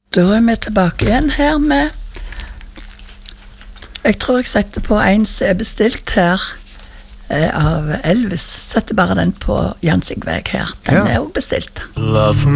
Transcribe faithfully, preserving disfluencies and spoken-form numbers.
Da er vi tilbake igjen her med Jeg tror jeg setter på en som er bestilt her eh, av Elvis. Setter bare den på Jan Sigveg her. Den Ja. er jo bestilt. Love